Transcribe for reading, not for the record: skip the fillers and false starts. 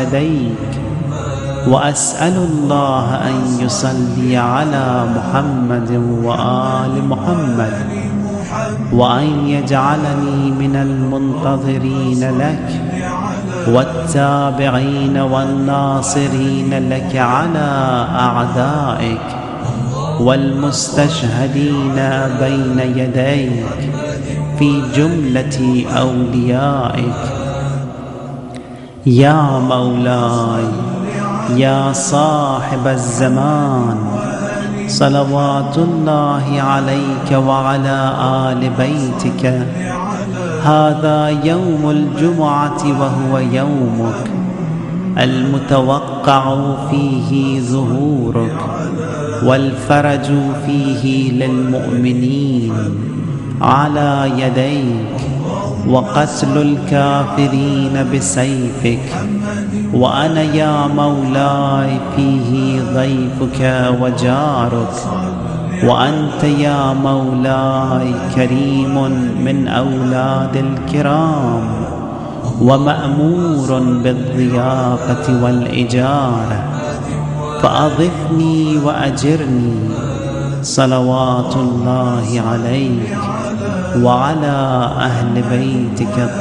يديك، وأسأل الله أن يصلي على محمد وآل محمد، وأن يجعلني من المنتظرين لك والتابعين والناصرين لك على أعدائك، والمستشهدين بين يديك في جملة أوليائك. يا مولاي يا صاحب الزمان، صلوات الله عليك وعلى آل بيتك. هذا يوم الجمعة وهو يومك المتوقع فيه ظهورك، والفرج فيه للمؤمنين على يديك، وقتل الكافرين بسيفك. وأنا يا مولاي فيه ضيفك وجارك، وأنت يا مولاي كريم من أولاد الكرام، ومأمور بالضيافة والإجارة، فأضفني وأجرني، صلوات الله عليك وعلى أهل بيتك